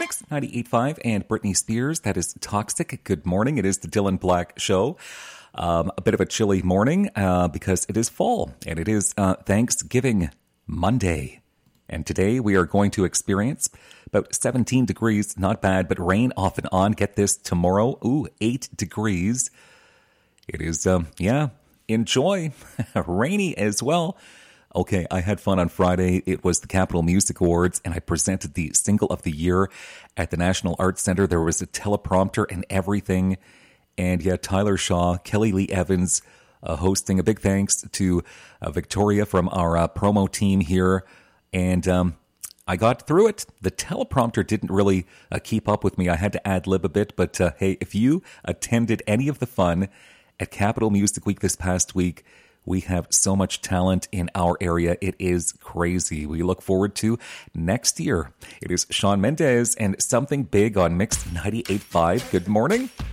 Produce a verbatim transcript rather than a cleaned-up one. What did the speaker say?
Mix ninety-eight point five and Britney Spears. That is Toxic. Good morning. It is the Dylan Black Show. Um, a bit of a chilly morning uh, because it is fall and it is uh, Thanksgiving Monday. And today we are going to experience about seventeen degrees. Not bad, but rain off and on. Get this, tomorrow, ooh, eight degrees. It is, um, yeah, enjoy. Rainy as well. Okay, I had fun on Friday. It was the Capitol Music Awards, and I presented the Single of the Year at the National Arts Center. There was a teleprompter and everything. And yeah, Tyler Shaw, Kelly Lee Evans uh, hosting. A big thanks to uh, Victoria from our uh, promo team here. And um, I got through it. The teleprompter didn't really uh, keep up with me. I had to ad-lib a bit. But uh, hey, if you attended any of the fun at Capitol Music Week this past week, we have so much talent in our area. It is crazy. We look forward to next year. It is Shawn Mendes and Something Big on Mix ninety-eight point five. Good morning.